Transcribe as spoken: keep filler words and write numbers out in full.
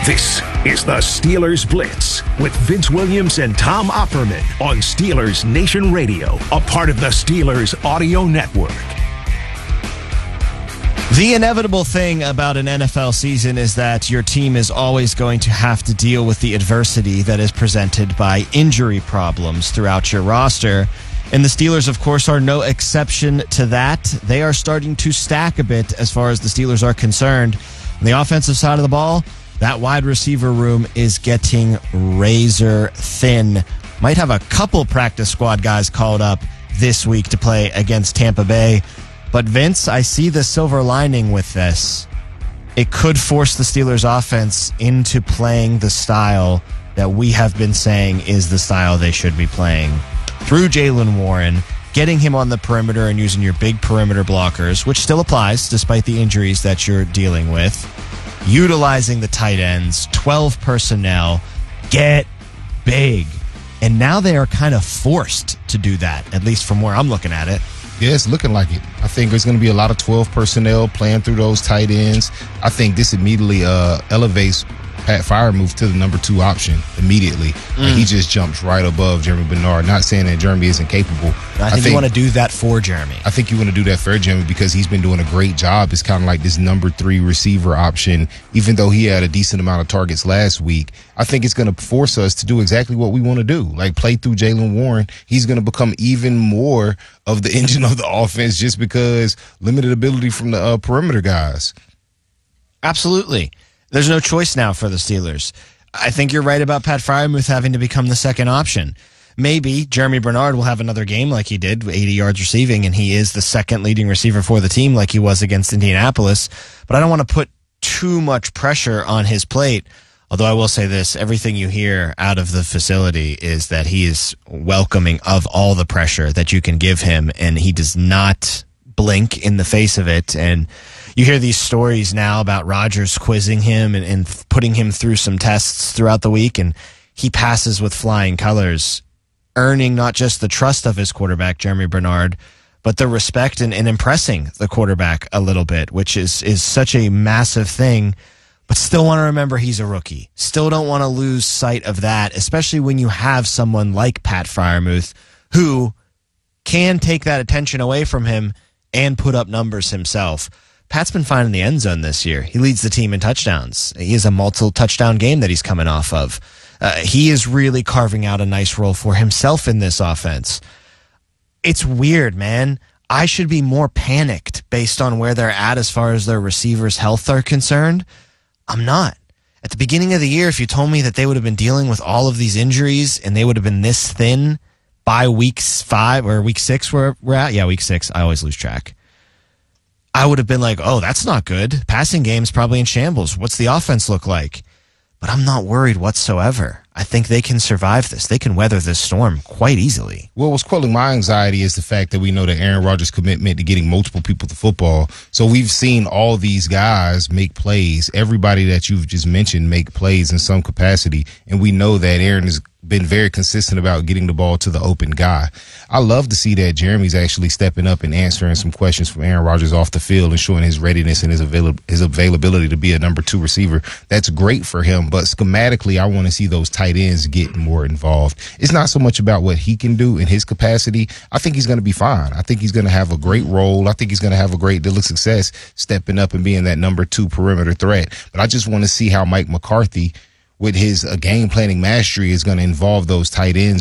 This is the Steelers Blitz with Vince Williams and Tom Opperman on Steelers Nation Radio, a part of the Steelers Audio Network. The inevitable thing about an N F L season is that your team is always going to have to deal with the adversity that is presented by injury problems throughout your roster. And the Steelers, of course, are no exception to that. They are starting to stack a bit as far as the Steelers are concerned. On the offensive side of the ball, that wide receiver room is getting razor thin. Might have a couple practice squad guys called up this week to play against Tampa Bay. But Vince, I see the silver lining with this. It could force the Steelers offense into playing the style that we have been saying is the style they should be playing. Through Jaylen Warren, getting him on the perimeter and using your big perimeter blockers, which still applies despite the injuries that you're dealing with. Utilizing the tight ends, twelve personnel, get big. And now they are kind of forced to do that, at least from where I'm looking at it. Yeah, it's looking like it. I think there's going to be a lot of twelve personnel playing through those tight ends. I think this immediately uh, elevates Pat Freiermuth to the number two option immediately. Mm. Like he just jumps right above Jeremy Bernard. Not saying that Jeremy isn't capable. I think, I think you want to do that for Jeremy. I think you want to do that for Jeremy because he's been doing a great job. It's kind of like this number three receiver option, even though he had a decent amount of targets last week. I think it's going to force us to do exactly what we want to do, like play through Jaylen Warren. He's going to become even more of the engine of the offense just because limited ability from the uh, perimeter guys. Absolutely. There's no choice now for the Steelers. I think you're right about Pat Freiermuth having to become the second option. Maybe Jeremy Bernard will have another game like he did, eighty yards receiving, and he is the second leading receiver for the team like he was against Indianapolis. But I don't want to put too much pressure on his plate. Although I will say this, everything you hear out of the facility is that he is welcoming of all the pressure that you can give him, and he does not blink in the face of it. And you hear these stories now about Rodgers quizzing him and, and putting him through some tests throughout the week, and he passes with flying colors, earning not just the trust of his quarterback, Jeremy Bernard, but the respect and, and impressing the quarterback a little bit, which is, is such a massive thing. But still want to remember he's a rookie. Still don't want to lose sight of that, especially when you have someone like Pat Freiermuth who can take that attention away from him and put up numbers himself. Pat's been fine in the end zone this year. He leads the team in touchdowns. He has a multiple touchdown game that he's coming off of. Uh, he is really carving out a nice role for himself in this offense. It's weird, man. I should be more panicked based on where they're at as far as their receivers' health are concerned. I'm not. At the beginning of the year, if you told me that they would have been dealing with all of these injuries and they would have been this thin by week five or week six where we're at, yeah, week six, I always lose track. I would have been like, oh, that's not good. Passing game's probably in shambles. What's the offense look like? But I'm not worried whatsoever. I think they can survive this. They can weather this storm quite easily. Well, what's quelling my anxiety is the fact that we know that Aaron Rodgers' commitment to getting multiple people to football. So we've seen all these guys make plays. Everybody that you've just mentioned make plays in some capacity. And we know that Aaron has been very consistent about getting the ball to the open guy. I love to see that Jeremy's actually stepping up and answering some questions from Aaron Rodgers off the field and showing his readiness and his, avail- his availability to be a number two receiver. That's great for him. But schematically, I want to see those tight ends get more involved. It's not so much about what he can do in his capacity. I think he's going to be fine. I think he's going to have a great role. I think he's going to have a great deal of success stepping up and being that number two perimeter threat. But I just want to see how Mike McCarthy, with his uh, game planning mastery, is going to involve those tight ends